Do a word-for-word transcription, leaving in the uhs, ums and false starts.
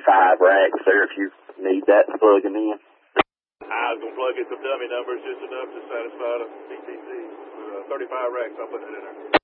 thirty-five racks there if you need that to plug them in. I was going to plug in some dummy numbers just enough to satisfy the P T C. Uh, thirty-five racks, I'll put that in there.